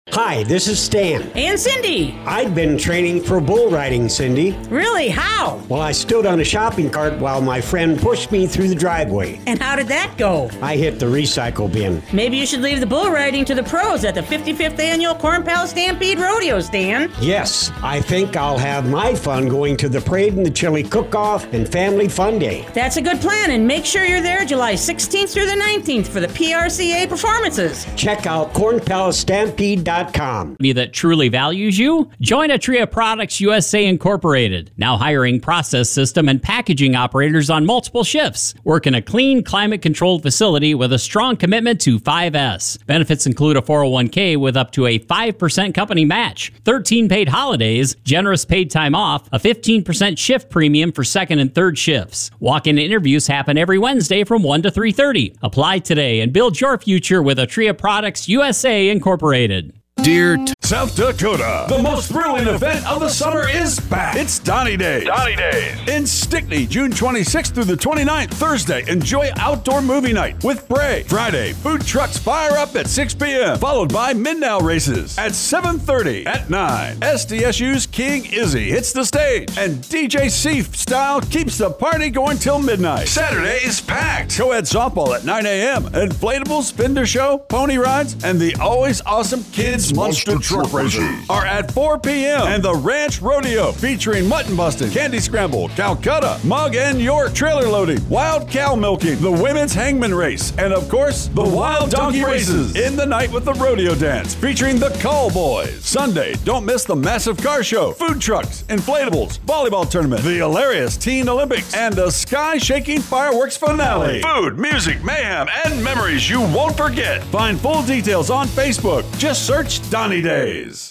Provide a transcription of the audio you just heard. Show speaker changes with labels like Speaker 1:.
Speaker 1: Hi, this is Stan.
Speaker 2: And Cindy.
Speaker 1: I'd been training for bull riding, Cindy.
Speaker 2: Really? How?
Speaker 1: Well, I stood on a shopping cart while my friend pushed me through the driveway.
Speaker 2: And how did that go?
Speaker 1: I hit the recycle bin.
Speaker 2: Maybe you should leave the bull riding to the pros at the 55th Annual Corn Pal Stampede Rodeo, Stan.
Speaker 1: Yes, I think I'll have my fun going to the parade and the chili cook-off and family fun day.
Speaker 2: That's a good plan, and make sure you're there July 16th through the 19th for the PRCA performances.
Speaker 1: Check out cornpalstampede.com.
Speaker 3: That truly values you? Join Atria Products USA Incorporated, now hiring process system and packaging operators on multiple shifts. Work in a clean, climate-controlled facility with a strong commitment to 5S. Benefits include a 401k with up to a 5% company match, 13 paid holidays, generous paid time off, a 15% shift premium for second and third shifts. Walk-in interviews happen every Wednesday from 1 to 3:30. Apply today and build your future with Atria Products USA Incorporated.
Speaker 4: Dear South Dakota, the most thrilling event of the summer is back. It's Donny Days.
Speaker 5: Donny Days.
Speaker 4: In Stickney, June 26th through the 29th, Thursday, enjoy outdoor movie night with Bray. Friday, food trucks fire up at 6 p.m., followed by midnight races at 7:30. At 9, SDSU's King Izzy hits the stage, and DJ Seif Style keeps the party going till midnight. Saturday is packed. Co-ed softball at 9 a.m., inflatables, fender show, pony rides, and the always awesome Kids Monster Truck Races are at 4 p.m. And the Ranch Rodeo featuring mutton busting, candy scramble, Calcutta, mug and York trailer loading, wild cow milking, the women's hangman race, and of course, the wild donkey races in the night with the rodeo dance featuring the Call Boys. Sunday, don't miss the massive car show, food trucks, inflatables, volleyball tournament, the hilarious Teen Olympics, and the sky-shaking fireworks finale. Food, music, mayhem, and memories you won't forget. Find full details on Facebook. Just search Donny Days.